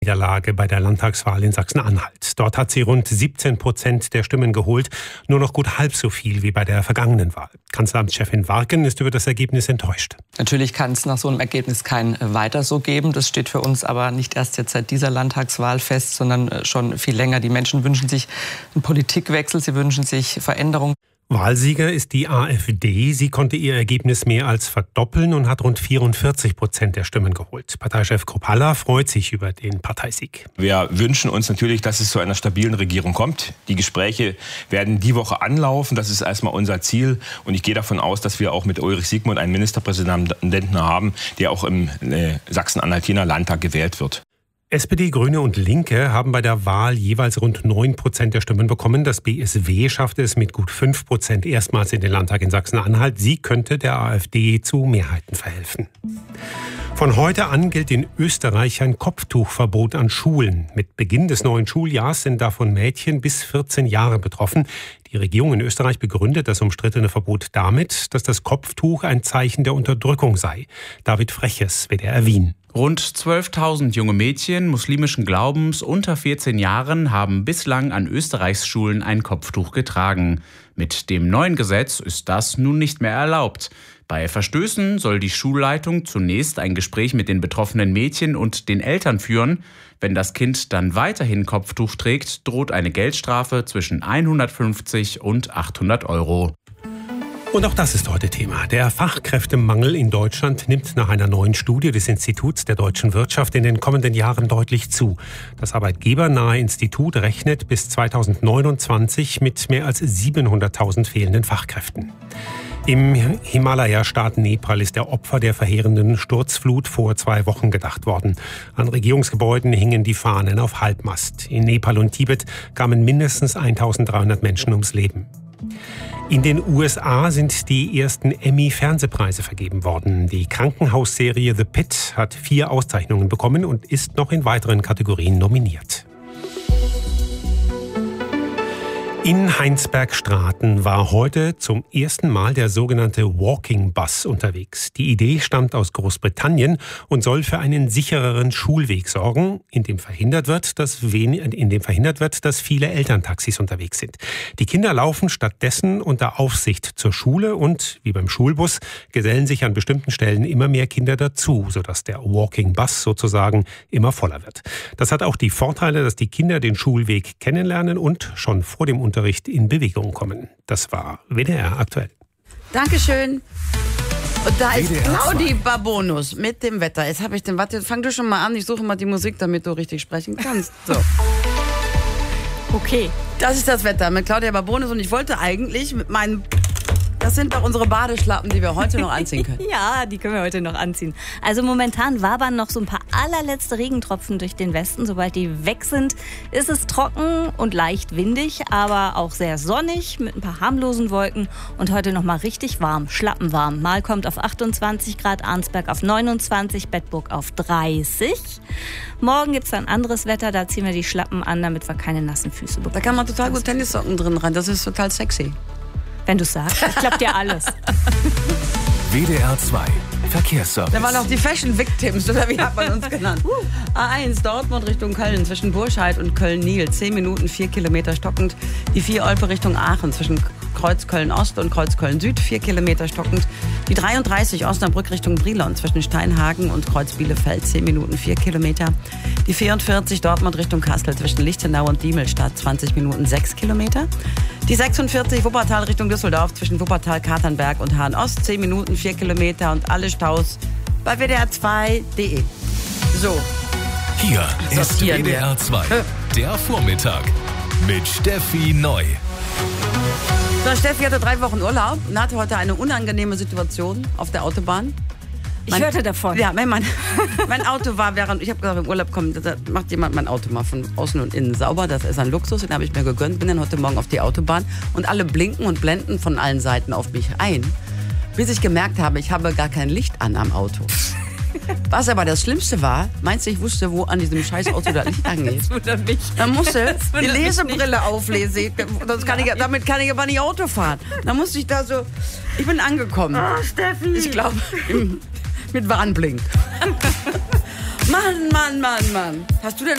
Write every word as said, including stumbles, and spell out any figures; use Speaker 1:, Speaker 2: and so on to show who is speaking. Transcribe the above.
Speaker 1: Niederlage bei der Landtagswahl in Sachsen-Anhalt. Dort hat sie rund siebzehn Prozent der Stimmen geholt, nur noch gut halb so viel wie bei der vergangenen Wahl. Kanzleramtschefin Warken ist über das Ergebnis enttäuscht.
Speaker 2: Natürlich kann es nach so einem Ergebnis kein Weiter so geben. Das steht für uns aber nicht erst jetzt seit dieser Landtagswahl fest, sondern schon viel länger. Die Menschen wünschen sich einen Politikwechsel, sie wünschen sich Veränderung.
Speaker 1: Wahlsieger ist die AfD. Sie konnte ihr Ergebnis mehr als verdoppeln und hat rund vierundvierzig Prozent der Stimmen geholt. Parteichef Kruppalla freut sich über den Parteisieg.
Speaker 3: Wir wünschen uns natürlich, dass es zu einer stabilen Regierung kommt. Die Gespräche werden die Woche anlaufen. Das ist erstmal unser Ziel. Und ich gehe davon aus, dass wir auch mit Ulrich Siegmund einen Ministerpräsidenten haben, der auch im äh, Sachsen-Anhaltiner Landtag gewählt wird.
Speaker 1: S P D, Grüne und Linke haben bei der Wahl jeweils rund neun Prozent der Stimmen bekommen. Das B S W schaffte es mit gut fünf Prozent erstmals in den Landtag in Sachsen-Anhalt. Sie könnte der AfD zu Mehrheiten verhelfen. Von heute an gilt in Österreich ein Kopftuchverbot an Schulen. Mit Beginn des neuen Schuljahrs sind davon Mädchen bis vierzehn Jahre betroffen. Die Regierung in Österreich begründet das umstrittene Verbot damit, dass das Kopftuch ein Zeichen der Unterdrückung sei. David Freches, W D R Wien.
Speaker 4: Rund zwölftausend junge Mädchen muslimischen Glaubens unter vierzehn Jahren haben bislang an Österreichs Schulen ein Kopftuch getragen. Mit dem neuen Gesetz ist das nun nicht mehr erlaubt. Bei Verstößen soll die Schulleitung zunächst ein Gespräch mit den betroffenen Mädchen und den Eltern führen. Wenn das Kind dann weiterhin Kopftuch trägt, droht eine Geldstrafe zwischen hundertfünfzig und achthundert Euro.
Speaker 1: Und auch das ist heute Thema. Der Fachkräftemangel in Deutschland nimmt nach einer neuen Studie des Instituts der deutschen Wirtschaft in den kommenden Jahren deutlich zu. Das arbeitgebernahe Institut rechnet bis zweitausendneunundzwanzig mit mehr als siebenhunderttausend fehlenden Fachkräften. Im Himalaya-Staat Nepal ist der Opfer der verheerenden Sturzflut vor zwei Wochen gedacht worden. An Regierungsgebäuden hingen die Fahnen auf Halbmast. In Nepal und Tibet kamen mindestens eintausenddreihundert Menschen ums Leben. In den U S A sind die ersten Emmy-Fernsehpreise vergeben worden. Die Krankenhausserie The Pitt hat vier Auszeichnungen bekommen und ist noch in weiteren Kategorien nominiert. In Heinsbergstraten war heute zum ersten Mal der sogenannte Walking Bus unterwegs. Die Idee stammt aus Großbritannien und soll für einen sichereren Schulweg sorgen, in dem verhindert wird, dass wenig, in dem verhindert wird, dass viele Elterntaxis unterwegs sind. Die Kinder laufen stattdessen unter Aufsicht zur Schule und, wie beim Schulbus, gesellen sich an bestimmten Stellen immer mehr Kinder dazu, sodass der Walking Bus sozusagen immer voller wird. Das hat auch die Vorteile, dass die Kinder den Schulweg kennenlernen und schon vor dem Unterricht in Bewegung kommen. Das war W D R aktuell.
Speaker 5: Dankeschön. Und da ist Claudi Babonus mit dem Wetter. Jetzt habe ich den, warte, fang du schon mal an. Ich suche mal die Musik, damit du richtig sprechen kannst. So. Okay. Das ist das Wetter mit Claudia Babonus und ich wollte eigentlich mit meinen... Das sind doch unsere Badeschlappen, die wir heute noch anziehen können.
Speaker 6: Ja, die können wir heute noch anziehen. Also momentan wabern noch so ein paar allerletzte Regentropfen durch den Westen. Sobald die weg sind, ist es trocken und leicht windig, aber auch sehr sonnig mit ein paar harmlosen Wolken. Und heute noch mal richtig warm, schlappenwarm. Mal kommt auf achtundzwanzig Grad, Arnsberg auf neunundzwanzig, Bedburg auf dreißig. Morgen gibt es dann anderes Wetter, da ziehen wir die Schlappen an, damit wir keine nassen Füße bekommen.
Speaker 5: Da kann man total gut Tennissocken drin rein, das ist total sexy.
Speaker 6: Wenn du sagst, ich glaub dir alles.
Speaker 7: W D R zwei Verkehrsservice.
Speaker 5: Da waren auch die Fashion Victims, oder wie hat man uns genannt? A eins Dortmund Richtung Köln zwischen Burscheid und Köln-Nil. zehn Minuten, vier Kilometer stockend. Die vier Olpe Richtung Aachen zwischen Kreuz Köln-Ost und Kreuz Köln-Süd. vier Kilometer stockend. Die dreiunddreißig Osnabrück Richtung Brilon zwischen Steinhagen und Kreuz Bielefeld. zehn Minuten, vier Kilometer. Die vierundvierzig Dortmund Richtung Kassel zwischen Lichtenau und Diemelstadt. zwanzig Minuten, sechs Kilometer. Die sechsundvierzig Wuppertal Richtung Düsseldorf zwischen Wuppertal, Katernberg und Hahn-Ost. zehn Minuten, vier Kilometer und alle Staus bei W D R zwei punkt de. So.
Speaker 7: Hier ist W D R zwei, der Vormittag mit Steffi Neu.
Speaker 5: So, Steffi hatte drei Wochen Urlaub und hatte heute eine unangenehme Situation auf der Autobahn.
Speaker 6: Ich mein, hörte davon.
Speaker 5: Ja, mein, mein, mein Auto war während, ich habe gesagt, im Urlaub kommt, da macht jemand mein Auto mal von außen und innen sauber. Das ist ein Luxus, den habe ich mir gegönnt. Bin dann heute Morgen auf die Autobahn und alle blinken und blenden von allen Seiten auf mich ein. Bis ich gemerkt habe, ich habe gar kein Licht an am Auto. Was aber das Schlimmste war, meinst du, ich wusste, wo an diesem scheiß Auto das Licht angeht?
Speaker 6: Das wundert mich.
Speaker 5: Dann musste
Speaker 6: Das
Speaker 5: die
Speaker 6: wundert mich
Speaker 5: Lesebrille auflesen. Das kann ich, damit kann ich aber nicht Auto fahren. Dann musste ich da so, ich bin angekommen.
Speaker 6: Oh, Steffi.
Speaker 5: Ich glaube, mit Warnblink. Mann, Mann, Mann, Mann. Hast du denn